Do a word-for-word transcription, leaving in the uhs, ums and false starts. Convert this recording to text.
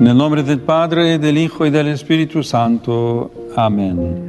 Nel nome del Padre, dell'Hijo e dell'Spirito Santo. Amen.